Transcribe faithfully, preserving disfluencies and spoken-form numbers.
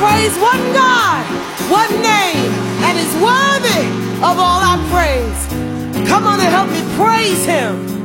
praise one God, one name, and is worthy of all our praise. Come on and help me praise him.